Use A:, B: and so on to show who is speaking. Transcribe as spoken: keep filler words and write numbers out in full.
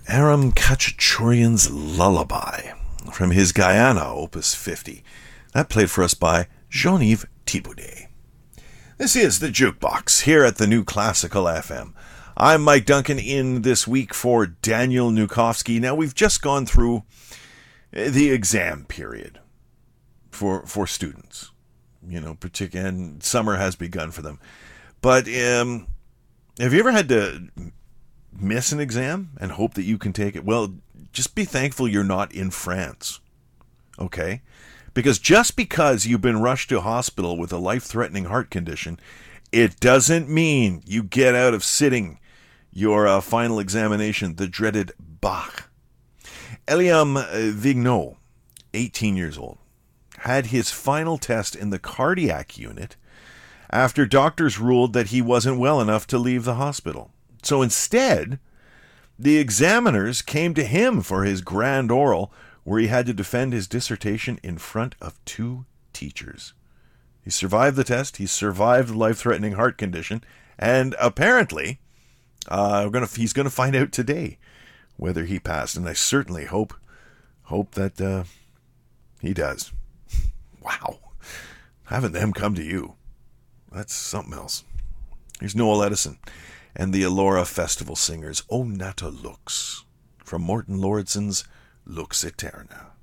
A: Aram Khachaturian's Lullaby from his Guyana, Opus fifty. That played for us by Jean-Yves Thibaudet. This is the Jukebox here at the New Classical F M. I'm Mike Duncan in this week for Daniel Nukowski. Now, we've just gone through the exam period for for students. You know, particularly, and summer has begun for them. But um, have you ever had to miss an exam and hope that you can take it? Well, just be thankful you're not in France, okay? Because just because you've been rushed to hospital with a life-threatening heart condition, it doesn't mean you get out of sitting your uh, final examination, the dreaded Bach. Eliam Vigneault, eighteen years old, had his final test in the cardiac unit after doctors ruled that he wasn't well enough to leave the hospital. So instead, the examiners came to him for his grand oral, where he had to defend his dissertation in front of two teachers. He survived the test, he survived the life-threatening heart condition, and apparently, uh, we're gonna, he's going to find out today whether he passed, and I certainly hope hope that uh, he does. Wow. Having them come to you, that's something else. Here's Noel Edison and the Elora Festival Singers, O Nata Lux, from Morton Lauridsen's Lux Eterna.